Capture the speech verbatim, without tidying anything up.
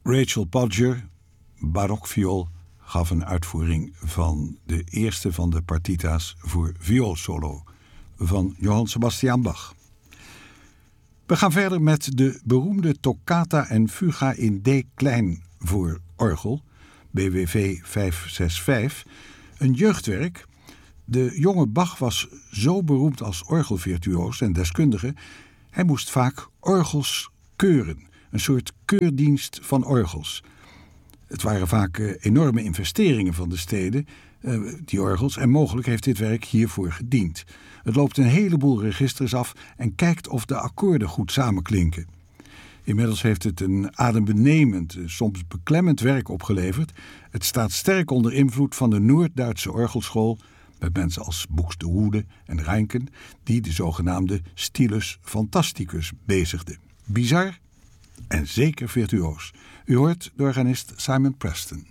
Rachel Podger, barokviool, gaf een uitvoering van de eerste van de partita's voor vioolsolo van Johann Sebastian Bach. We gaan verder met de beroemde toccata en fuga in D klein voor orgel, B W V vijfhondervijfenzestig, een jeugdwerk. De jonge Bach was zo beroemd als orgelvirtuoos en deskundige. Hij moest vaak orgels keuren, een soort keurdienst van orgels. Het waren vaak uh, enorme investeringen van de steden, uh, die orgels, en mogelijk heeft dit werk hiervoor gediend. Het loopt een heleboel registers af en kijkt of de akkoorden goed samenklinken. Inmiddels heeft het een adembenemend, soms beklemmend werk opgeleverd. Het staat sterk onder invloed van de Noord-Duitse orgelschool, met mensen als Buxtehude en Reinken, die de zogenaamde stilus fantasticus bezigden. Bizar en zeker virtuoos. U hoort de organist Simon Preston.